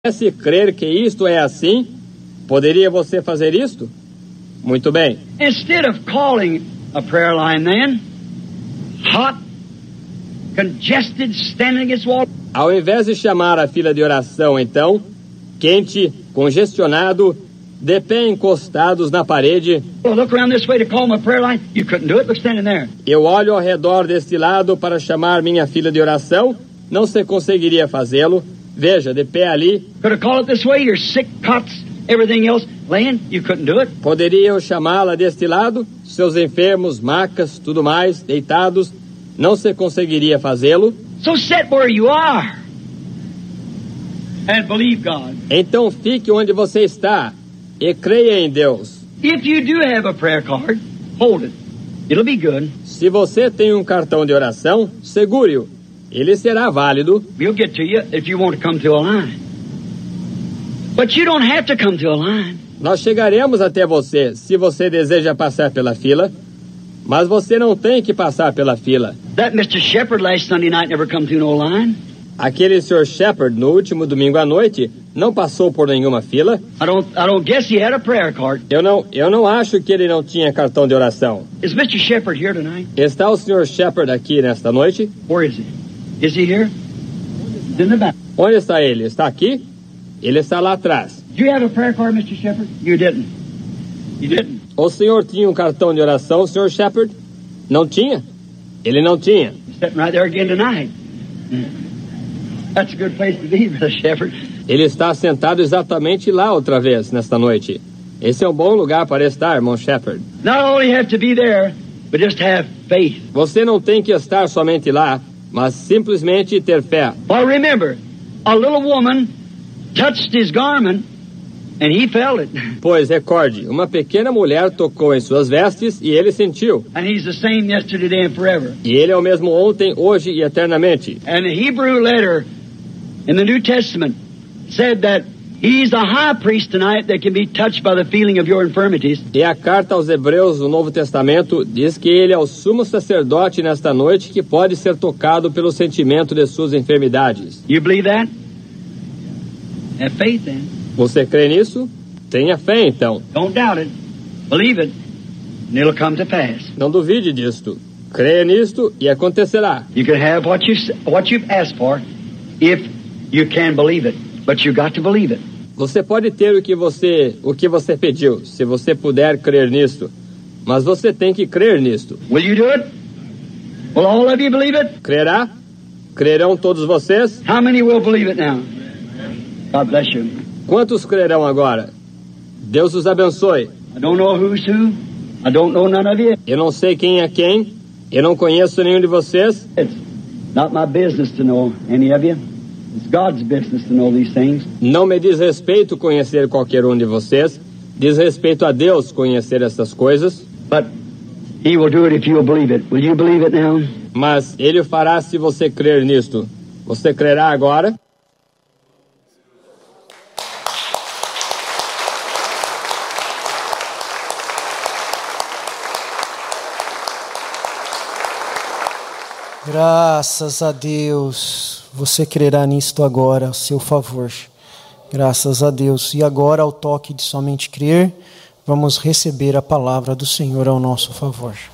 Se crer que isto é assim, poderia você fazer isto? Muito bem. Instead of calling a prayer line then, hot, congested, standing against wall. Ao invés de chamar a fila de oração, então, quente, congestionado, de pé encostados na parede, Well, look around this way to call my prayer line. You couldn't do it. Look, standing there. eu olho ao redor deste lado para chamar minha fila de oração, não se conseguiria fazê-lo. Veja, de pé ali. Could have called it this way. Your sick cots, everything else laying. You couldn't do it. Poderia eu chamá-la deste lado? Seus enfermos, macas, tudo mais, deitados, não se conseguiria fazê-lo. So sit where you are and believe God. Então fique onde você está e creia em Deus. If you do have a prayer card, hold it. It'll be good. Se você tem um cartão de oração, segure-o. Ele será válido. We'll get to you if you want to come to a line. But you don't have to come to a line. Nós chegaremos até você se você deseja passar pela fila, mas você não tem que passar pela fila. That Mr. Shepherd last Sunday night never come to no line. Aquele Sr. Shepherd no último domingo à noite não passou por nenhuma fila. I don't guess he had a prayer card. Eu não acho que ele não tinha cartão de oração. Is Mr. Shepherd here tonight? Está o Sr. Shepherd aqui nesta noite? Where is he? Is he here? He's in the back. Onde está ele? Está aqui? Ele está lá atrás. Do you have a prayer card, Mr. Shepherd? You didn't. You didn't. O senhor tinha um cartão de oração, Sr. Shepherd? Não tinha? Ele não tinha. He's sitting right there again tonight. That's a good place to be, Brother Shepherd. Ele está sentado exatamente lá outra vez, nesta noite. Esse é um bom lugar para estar, irmão Shepherd. Not only have to be there, but just have faith. Você não tem que estar somente lá, mas simplesmente ter fé. Well, remember, a little woman touched his garment, and he felt it. Pois, recorde, uma pequena mulher tocou em suas vestes e ele sentiu. And he's the same yesterday, today, and forever. E ele é o mesmo ontem, hoje e eternamente. And the Hebrew letter in the New Testament said that he's a high priest tonight that can be touched by the feeling of your infirmities. E a carta aos Hebreus do Novo Testamento diz que ele é o sumo sacerdote nesta noite que pode ser tocado pelo sentimento de suas enfermidades. You believe that? Have faith then. Você crê nisso? Tenha fé então. Don't doubt it. Believe it, and it'll come to pass. Não duvide disto. Creia nisto e acontecerá. You can have what you've asked for if you can believe it, but you got to believe it. Você pode ter o que você pediu, se você puder crer nisto. Mas você tem que crer nisto. Will you do it? Will all of you believe it? Crerá? Crerão todos vocês? How many will believe it now? God bless you. Quantos crerão agora? Deus os abençoe. I don't know who's who. I don't know none of you. Eu não sei quem é quem. Eu não conheço nenhum de vocês. It's not my business to know any of you. It's God's business to know these things. Não me diz respeito conhecer qualquer um de vocês. Diz respeito a Deus conhecer essas coisas. But He will do it if you will believe it. Will you believe it now? Mas Ele o fará se você crer nisto. Você crerá agora? Graças a Deus, você crerá nisto agora, a seu favor. Graças a Deus. E agora, ao toque de somente crer, vamos receber a palavra do Senhor ao nosso favor.